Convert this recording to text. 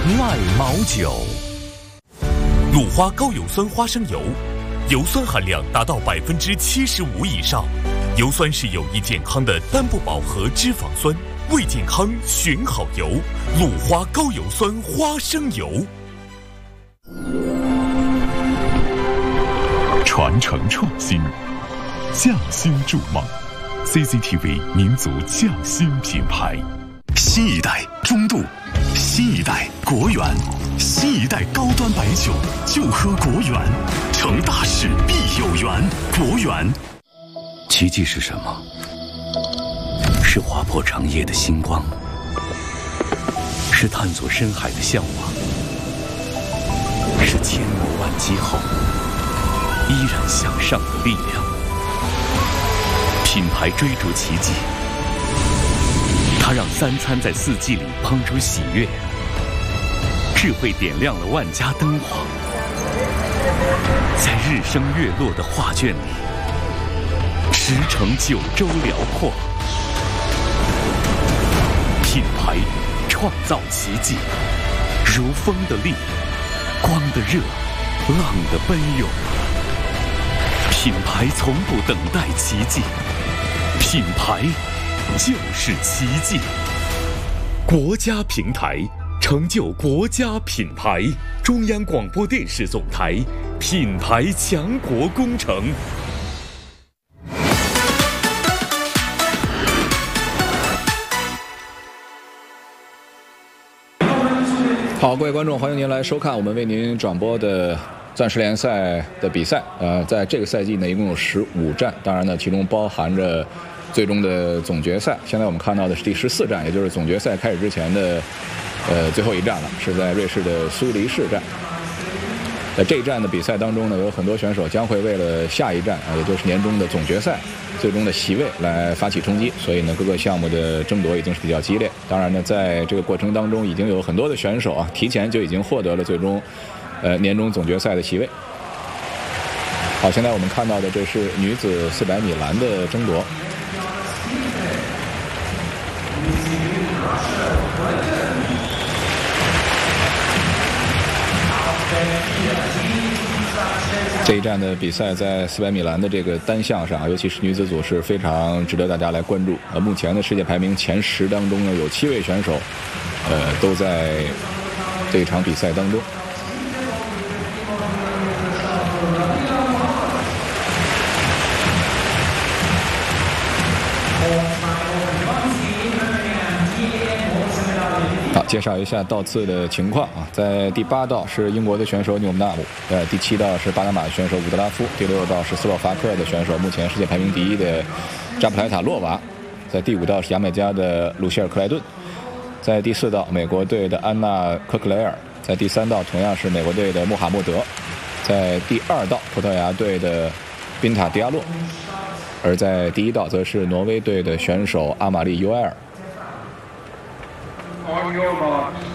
赖毛酒。鲁花高油酸花生油，油酸含量达到75%以上，油酸是有益健康的单不饱和脂肪酸，为健康选好油。鲁花高油酸花生油。传承创新，匠心筑梦。CCTV 民族匠心品牌。新一代中度，新一代国源，新一代高端白酒就喝国源，成大事必有缘。国源。奇迹是什么？是划破长夜的星光，是探索深海的向往，是千磨万击后依然向上的力量。品牌追逐奇迹，它让3餐在4季里烹出喜悦，智慧点亮了万家灯火，在日升月落的画卷里驰骋9州辽阔。品牌创造奇迹，如风的力，光的热，浪的奔涌。品牌从不等待奇迹，品牌就是奇迹。国家平台，成就国家品牌。中央广播电视总台品牌强国工程。 好，各位观众，欢迎您来收看我们为您转播的钻石联赛的比赛。在这个赛季呢，一共有15站，当然呢，其中包含着最终的总决赛。现在我们看到的是第14站，也就是总决赛开始之前的最后一站了，是在瑞士的苏黎世站。在这一站的比赛当中呢，有很多选手将会为了下一站也就是年终的总决赛最终的席位来发起冲击，所以呢，各个项目的争夺已经是比较激烈。当然呢，在这个过程当中，已经有很多的选手提前就已经获得了最终年终总决赛的席位。好，现在我们看到的这是女子400米栏的争夺。这一站的比赛在400米栏的这个单项上，尤其是女子组是非常值得大家来关注。目前的世界排名前10当中呢，有7位选手，都在这一场比赛当中。好，介绍一下道次的情况啊。在第8道是英国的选手纽姆纳姆，第7道是巴拿马的选手伍德拉夫，第6道是斯洛伐克的选手，目前世界排名第1的扎普莱塔洛娃，在第5道是牙买加的鲁希尔克莱顿，在第4道美国队的安娜科克雷尔，在第3道同样是美国队的穆罕默德，在第2道葡萄牙队的宾塔迪亚洛，而在第1道则是挪威队的选手阿玛丽尤埃尔。On your mark.